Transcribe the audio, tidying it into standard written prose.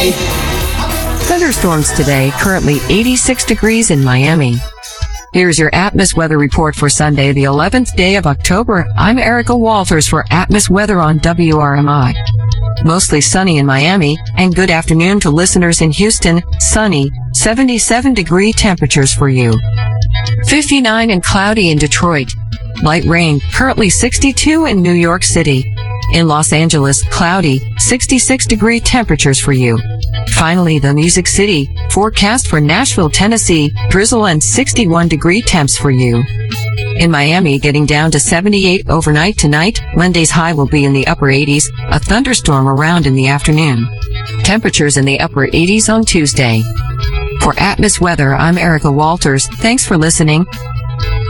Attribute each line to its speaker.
Speaker 1: Thunderstorms today, currently 86 degrees in Miami. Here's your Atmos weather report for Sunday, the 11th day of October. I'm Erica Walters for Atmos Weather on WRMI. Mostly sunny in Miami, and good afternoon to listeners in Houston. Sunny, 77-degree temperatures for you. 59 and cloudy in Detroit. Light rain, currently 62 in New York City. In Los Angeles, cloudy, 66-degree temperatures for you. Finally, the Music City, forecast for Nashville, Tennessee, drizzle and 61-degree temps for you. In Miami, getting down to 78 overnight tonight. Monday's high will be in the upper 80s, a thunderstorm around in the afternoon. Temperatures in the upper 80s on Tuesday. For Atmos Weather, I'm Erica Walters. Thanks for listening.